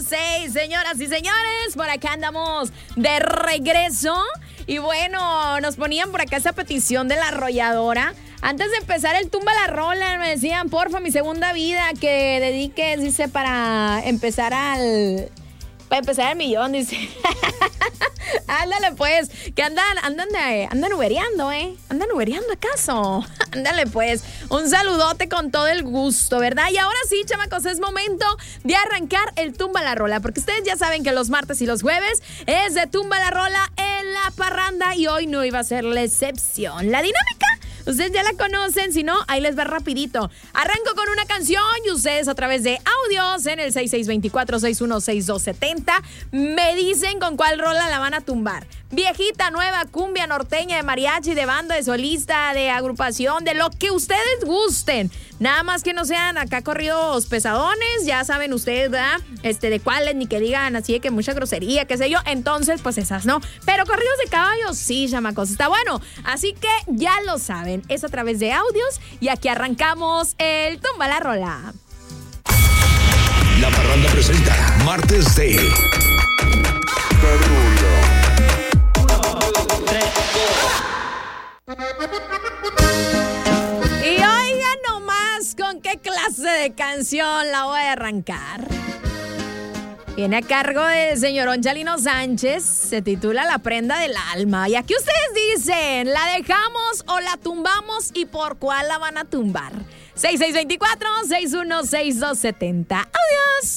6, señoras y señores, por acá andamos de regreso. Y bueno, nos ponían por acá esa petición de la arrolladora. Antes de empezar el Tumba la Rola, me decían, porfa, mi segunda vida, que dediques, dice, para empezar el millón, dice. Ándale, pues, que andan ubereando, ¿Andan ubereando acaso? Ándale, pues, un saludote con todo el gusto, ¿verdad? Y ahora sí, chamacos, es momento de arrancar el Tumba la Rola, porque ustedes ya saben que los martes y los jueves es de Tumba la Rola en la parranda y hoy no iba a ser la excepción. La dinámica, ustedes ya la conocen, si no, ahí les va rapidito. Arranco con una canción y ustedes a través de audios en el 6624-616270 me dicen con cuál rola la van a tumbar. Viejita, nueva, cumbia, norteña, de mariachi, de banda, de solista, de agrupación, de lo que ustedes gusten. Nada más que no sean acá corridos pesadones, ya saben ustedes, ¿verdad? De cuáles, ni que digan así de que mucha grosería, qué sé yo. Entonces, pues esas no. Pero corridos de caballos, sí, chamacos, está bueno. Así que ya lo saben, es a través de audios y aquí arrancamos el Tumba la Rola. La parranda presenta Martes de Y oigan nomás con qué clase de canción la voy a arrancar. Viene a cargo del señorón Chalino Sánchez, se titula La Prenda del Alma. Y aquí ustedes dicen, ¿la dejamos o la tumbamos y por cuál la van a tumbar? 6624-616270. Adiós.